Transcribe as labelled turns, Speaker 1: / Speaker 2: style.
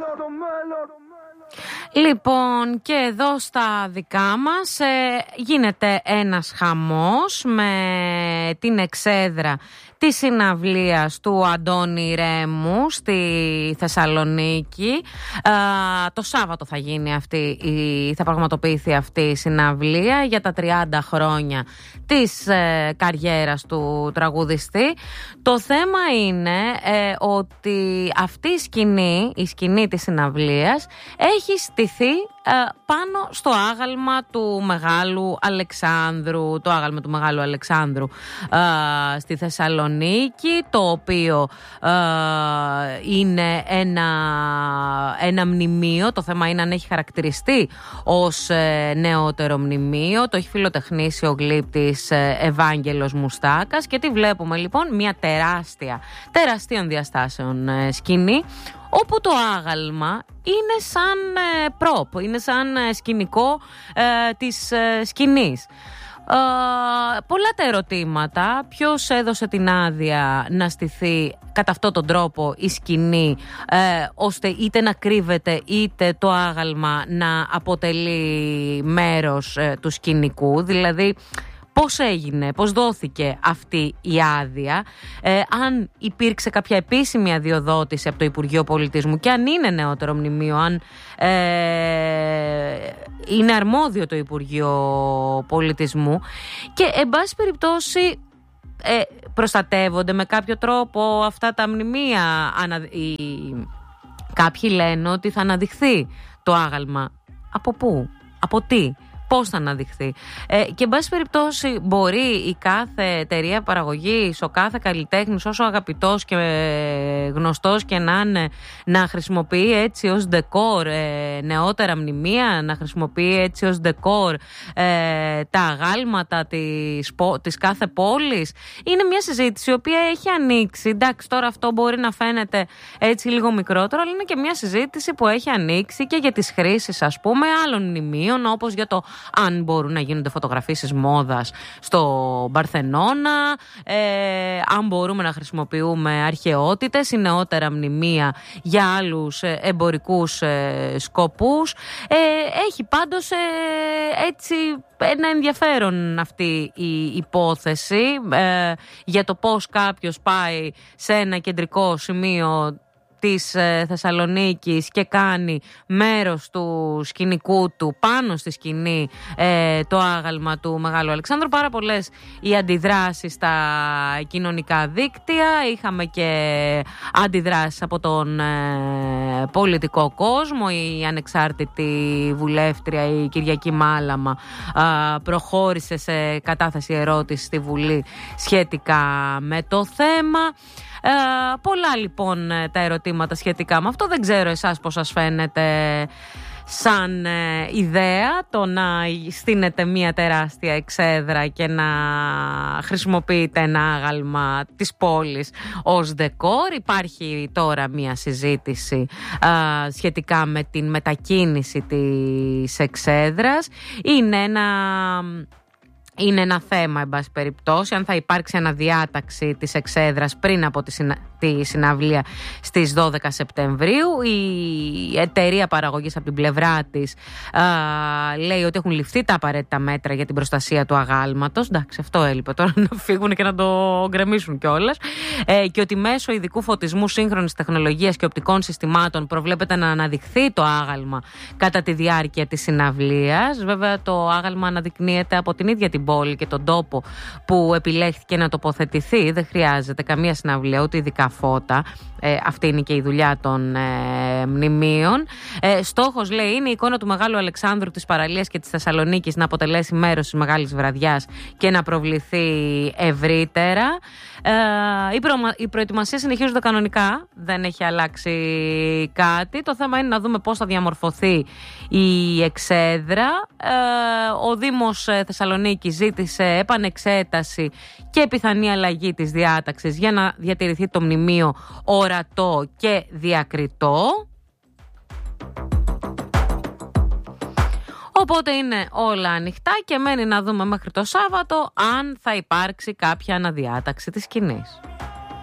Speaker 1: Λοιπόν, και εδώ στα δικά μας γίνεται ένας χαμός με την εξέδρα της συναυλίας του Αντώνη Ρέμου στη Θεσσαλονίκη. Το Σάββατο θα πραγματοποιηθεί αυτή η συναυλία για τα 30 χρόνια της καριέρας του τραγουδιστή. Το θέμα είναι ότι αυτή η σκηνή της συναυλίας έχει στηθεί πάνω στο άγαλμα του Μεγάλου Αλεξάνδρου, το άγαλμα του Μεγάλου Αλεξάνδρου στη Θεσσαλονίκη, το οποίο είναι ένα μνημείο. Το θέμα είναι αν έχει χαρακτηριστεί ως νεότερο μνημείο. Το έχει φιλοτεχνήσει ο γλύπτης Ευάγγελος Μουστάκας και τι βλέπουμε λοιπόν? Μια τεράστιων διαστάσεων σκηνή, όπου το άγαλμα είναι σαν πρόπ, είναι σαν σκηνικό της σκηνής. Πολλά τα ερωτήματα. Ποιος έδωσε την άδεια να στηθεί κατά αυτόν τον τρόπο η σκηνή, ώστε είτε να κρύβεται είτε το άγαλμα να αποτελεί μέρος του σκηνικού? Δηλαδή, πώς έγινε, πώς δόθηκε αυτή η άδεια, αν υπήρξε κάποια επίσημη αδειοδότηση από το Υπουργείο Πολιτισμού και αν είναι νεότερο μνημείο, αν είναι αρμόδιο το Υπουργείο Πολιτισμού και εν πάση περιπτώσει προστατεύονται με κάποιο τρόπο αυτά τα μνημεία. Κάποιοι λένε ότι θα αναδειχθεί το άγαλμα. Από πού, από τι, πώς θα αναδειχθεί? Και εν πάση περιπτώσει μπορεί η κάθε εταιρεία παραγωγής, ο κάθε καλλιτέχνης, όσο αγαπητός και γνωστός και να είναι, να χρησιμοποιεί έτσι ως ντεκόρ νεότερα μνημεία, να χρησιμοποιεί έτσι ως ντεκόρ τα αγάλματα της κάθε πόλης. Είναι μια συζήτηση η οποία έχει ανοίξει. Εντάξει, τώρα αυτό μπορεί να φαίνεται έτσι λίγο μικρότερο, αλλά είναι και μια συζήτηση που έχει ανοίξει και για τις χρήσεις, ας πούμε, άλλων μνημείων, όπως για το αν μπορούν να γίνονται φωτογραφίσεις μόδας στο Παρθενώνα, αν μπορούμε να χρησιμοποιούμε αρχαιότητες ή νεότερα μνημεία για άλλους εμπορικούς σκοπούς. Έχει πάντως έτσι ένα ενδιαφέρον αυτή η υπόθεση για το πώς κάποιος πάει σε ένα κεντρικό σημείο της Θεσσαλονίκης και κάνει μέρος του σκηνικού του πάνω στη σκηνή το άγαλμα του Μεγάλου Αλεξάνδρου. Πάρα πολλές οι αντιδράσεις στα κοινωνικά δίκτυα. Είχαμε και αντιδράσεις από τον πολιτικό κόσμο. Η ανεξάρτητη βουλεύτρια, η Κυριακή Μάλαμα, προχώρησε σε κατάθεση ερώτηση στη Βουλή σχετικά με το θέμα. Πολλά λοιπόν τα ερωτήματα σχετικά με αυτό. Δεν ξέρω εσάς πώς σας φαίνεται σαν ιδέα το να στείνετε μια τεράστια εξέδρα και να χρησιμοποιείτε ένα άγαλμα της πόλης ως ντεκόρ. Υπάρχει τώρα μια συζήτηση σχετικά με την μετακίνηση της εξέδρας. Είναι ένα θέμα, εν πάση περιπτώσει, αν θα υπάρξει αναδιάταξη της εξέδρας πριν από τη συναυλία στις 12 Σεπτεμβρίου. Η εταιρεία παραγωγής από την πλευρά της λέει ότι έχουν ληφθεί τα απαραίτητα μέτρα για την προστασία του αγάλματος. Εντάξει, αυτό έλειπε τώρα, να φύγουν και να το γκρεμίσουν κιόλας. Και ότι μέσω ειδικού φωτισμού, σύγχρονης τεχνολογίας και οπτικών συστημάτων προβλέπεται να αναδειχθεί το άγαλμα κατά τη διάρκεια της συναυλίας. Βέβαια, το άγαλμα αναδεικνύεται από την ίδια την πόλη και τον τόπο που επιλέχθηκε να τοποθετηθεί. Δεν χρειάζεται καμία συναυλία, ούτε ειδικά φώτα. Αυτή είναι και η δουλειά των μνημείων. Στόχος, λέει, είναι η εικόνα του Μεγάλου Αλεξάνδρου, της παραλίας και της Θεσσαλονίκης να αποτελέσει μέρος της μεγάλης βραδιάς και να προβληθεί ευρύτερα. Οι προετοιμασίες συνεχίζονται κανονικά, δεν έχει αλλάξει κάτι. Το θέμα είναι να δούμε πώς θα διαμορφωθεί η εξέδρα. Ο Δήμος Θεσσαλονίκης ζήτησε επανεξέταση και πιθανή αλλαγή της διάταξης για να διατηρηθεί το μνημείο ορατό και διακριτό. Οπότε είναι όλα ανοιχτά και μένει να δούμε μέχρι το Σάββατο αν θα υπάρξει κάποια αναδιάταξη της σκηνής.